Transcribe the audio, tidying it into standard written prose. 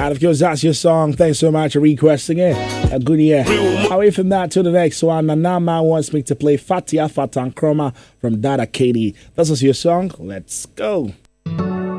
And of course, that's your song. Thanks so much for requesting it. A good year. Away from that to the next one. Nanama wants me to play Fatia Fatan Chroma from Dada Katie. This is your song. Let's go.